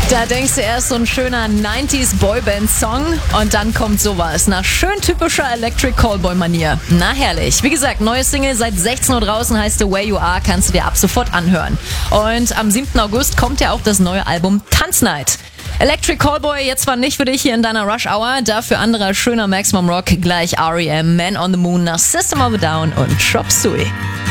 Da denkst du erst so ein schöner 90s Boyband-Song und dann kommt sowas nach schön typischer Electric Callboy-Manier. Na herrlich. Wie gesagt, neue Single seit 16 Uhr draußen, heißt The Way You Are, kannst du dir ab sofort anhören. Und am 7. August kommt ja auch das neue Album Tanznight. Electric Callboy jetzt zwar nicht für dich hier in deiner Rush Hour, dafür anderer schöner Maximum Rock, gleich R.E.M., Man on the Moon nach System of a Down und Chop Suey.